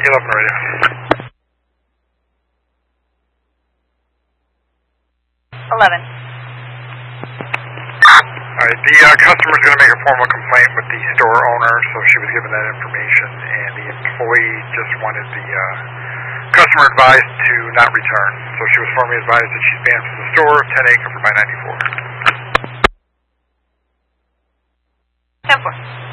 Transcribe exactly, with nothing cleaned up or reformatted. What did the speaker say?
eleven radio. eleven. Alright, the uh, customer's going to make a formal complaint with the store owner, so she was given that information, and the employee just wanted the uh, customer advised to not return. So she was formally advised that she's banned from the store, ten acre for by ninety-four. ten four.